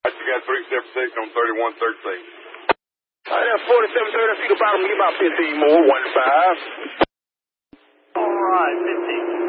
You got 376 on 3113. All right, that's 4730. I see the bottom. Give about 15 more. 15. All right, 15.